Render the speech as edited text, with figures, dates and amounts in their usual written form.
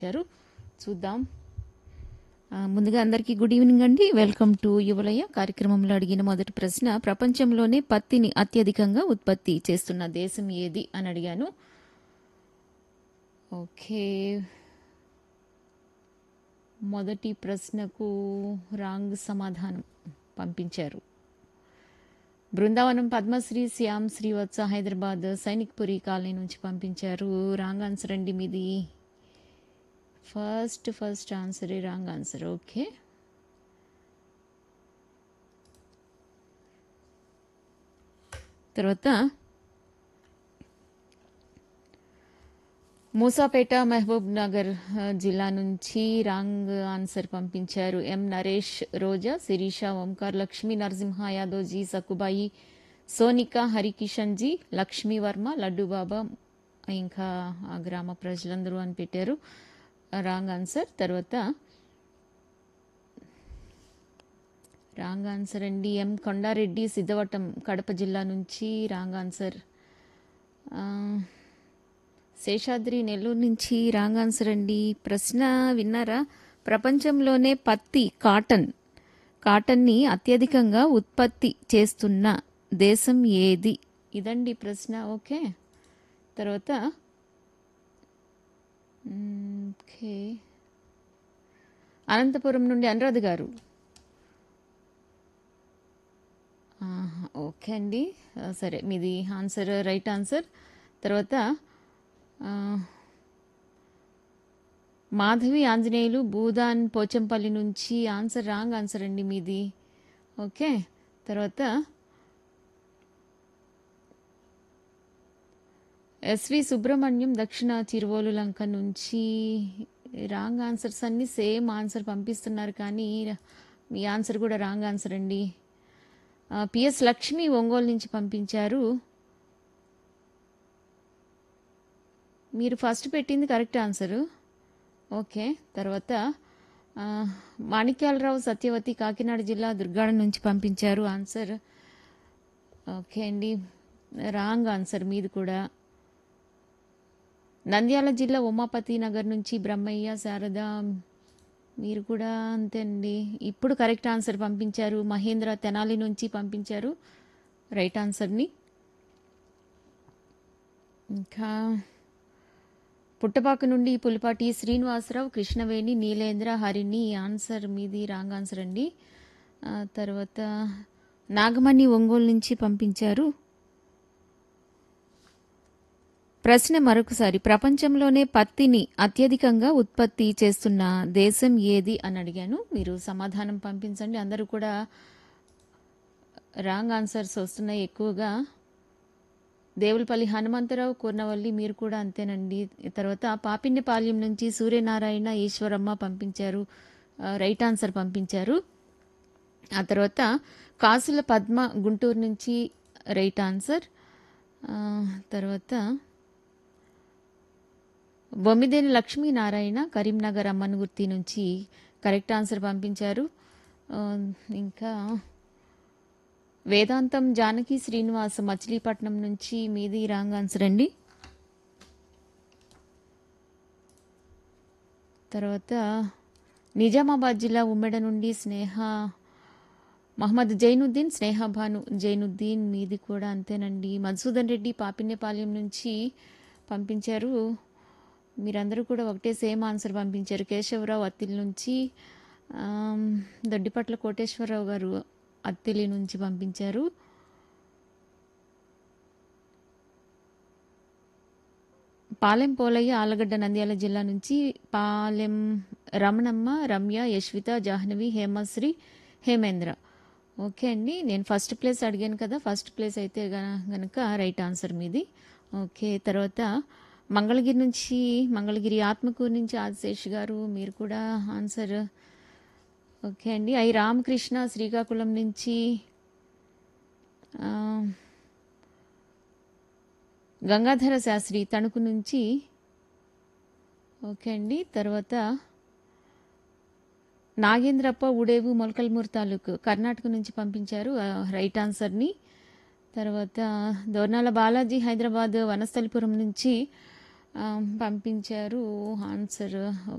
గారు చూద్దాం. ముందుగా అందరికీ గుడ్ ఈవినింగ్ అండి. వెల్కమ్ టు యువలయ కార్యక్రమంలో అడిగిన మొదటి ప్రశ్న, ప్రపంచంలోనే పత్తిని అత్యధికంగా ఉత్పత్తి చేస్తున్న దేశం ఏది అని అడిగాను. ఓకే, మొదటి ప్రశ్నకు రాంగ్ సమాధానం పంపించారు. బృందావనం పద్మశ్రీ శ్యామ్ శ్రీవత్స హైదరాబాద్ సైనిక్పురి కాలనీ నుంచి పంపించారు. రాంగ్ ఆన్సర్ అండి మీది. First answer wrong answer. Okay, తర్వాత మూసాపేట మహబూబ్ నగర్ జిల్లా నుంచి రాంగ్ ఆన్సర్ పంపించారు. ఎం నరేష్, రోజా, శిరీష, ఓంకార్, లక్ష్మీ నరసింహ యాదవ్ జీ, సక్కుబాయి, సోనిక, హరికిషన్ జీ, లక్ష్మీ వర్మ, లడ్డు బాబా, ఇంకా ఆ గ్రామ ప్రజలందరూ అని పెట్టారు. Wrong answer. తర్వాత రాంగ్ ఆన్సర్ అండి ఎం కొండారెడ్డి, సిద్ధవటం, కడప జిల్లా నుంచి రాంగ్ ఆన్సర్. శేషాద్రి, నెల్లూరు నుంచి రాంగ్ ఆన్సర్ అండి. ప్రశ్న విన్నారా? ప్రపంచంలోనే పత్తి కాటన్ని అత్యధికంగా ఉత్పత్తి చేస్తున్న దేశం ఏది? ఇదండి ప్రశ్న. ఓకే, తర్వాత ఓకే, అనంతపురం నుండి అనురాధ గారు. ఓకే అండి, సరే మీది ఆన్సర్ రైట్ ఆన్సర్. తర్వాత మాధవి ఆంజనేయులు, భూదాన్ పోచంపల్లి నుంచి ఆన్సర్ రాంగ్ ఆన్సర్ అండి మీది. ఓకే, తర్వాత ఎస్వి సుబ్రహ్మణ్యం, దక్షిణ చిరువోలు లంక నుంచి రాంగ్ ఆన్సర్స్ అన్నీ సేమ్ ఆన్సర్ పంపిస్తున్నారు, కానీ మీ ఆన్సర్ కూడా రాంగ్ ఆన్సర్ అండి. పిఎస్ లక్ష్మి ఒంగోలు నుంచి పంపించారు. మీరు ఫస్ట్ పెట్టింది కరెక్ట్ ఆన్సరు. ఓకే, తర్వాత మాణిక్యాలరావు, సత్యవతి, కాకినాడ జిల్లా దుర్గాడ నుంచి పంపించారు ఆన్సర్. ఓకే అండి, రాంగ్ ఆన్సర్ మీది కూడా. నంద్యాల జిల్లా ఉమాపతి నగర్ నుంచి బ్రహ్మయ్య, శారద, మీరు కూడా అంతే అండి. ఇప్పుడు కరెక్ట్ ఆన్సర్ పంపించారు. మహేంద్ర తెనాలి నుంచి పంపించారు రైట్ ఆన్సర్ని. ఇంకా పుట్టపాక నుండి పులిపాటి శ్రీనివాసరావు, కృష్ణవేణి, నీలేంద్ర, హరిణి, ఆన్సర్ మీది రాంగ్ ఆన్సర్ అండి. తర్వాత నాగమణి ఒంగోలు నుంచి పంపించారు. ప్రశ్న మరొకసారి, ప్రపంచంలోనే పత్తిని అత్యధికంగా ఉత్పత్తి చేస్తున్న దేశం ఏది అని అడిగాను. మీరు సమాధానం పంపించండి. అందరూ కూడా రాంగ్ ఆన్సర్స్ వస్తున్నాయి ఎక్కువగా. దేవులపల్లి హనుమంతరావు, కూర్నవల్లి, మీరు కూడా అంతేనండి. తర్వాత పాపిన్యపాలెం నుంచి సూర్యనారాయణ, ఈశ్వరమ్మ పంపించారు రైట్ ఆన్సర్ పంపించారు. ఆ తర్వాత కాసుల పద్మ, గుంటూరు నుంచి రైట్ ఆన్సర్. తర్వాత బొమ్మిదేని లక్ష్మీనారాయణ, కరీంనగర్ అమ్మన్గుర్తి నుంచి కరెక్ట్ ఆన్సర్ పంపించారు. ఇంకా వేదాంతం జానకి శ్రీనివాస్, మచిలీపట్నం నుంచి మీది రాంగ్ ఆన్సర్ అండి. తర్వాత నిజామాబాద్ జిల్లా ఉమ్మెడ నుండి స్నేహ మహమ్మద్ జైనుద్దీన్, స్నేహభాను జైనుద్దీన్, మీది కూడా అంతేనండి. మధుసూదన్ రెడ్డి పాపిన్యపాలెం నుంచి పంపించారు. మీరందరూ కూడా ఒకటే సేమ్ ఆన్సర్ పంపించారు. కేశవరావు అత్తిలి నుంచి, దొడ్డిపట్ల కోటేశ్వరరావు గారు అత్తిలి నుంచి పంపించారు. పాలెం పోలయ్య, ఆలగడ్డ, నంద్యాల జిల్లా నుంచి పాలెం రమణమ్మ, రమ్య, యశ్విత, జాహ్నవి, హేమశ్రీ, హేమేంద్ర. ఓకే అండి, నేను ఫస్ట్ ప్లేస్ అడిగాను కదా, ఫస్ట్ ప్లేస్ అయితే గనక రైట్ ఆన్సర్ మీది. ఓకే, తర్వాత మంగళగిరి ఆత్మకూరు నుంచి ఆదిశేష్ గారు, మీరు కూడా ఆన్సర్. ఓకే అండి, ఐ రామకృష్ణ, శ్రీకాకుళం నుంచి, గంగాధర శాస్త్రి, తణుకు నుంచి. ఓకే అండి, తర్వాత నాగేంద్రప్ప, ఉడేవు, మొలకల్మూరు తాలూకు, కర్ణాటక నుంచి పంపించారు రైట్ ఆన్సర్ని. తర్వాత దోర్నాల బాలాజీ, హైదరాబాద్ వనస్థలిపురం నుంచి పంపించారు ఆన్సర్.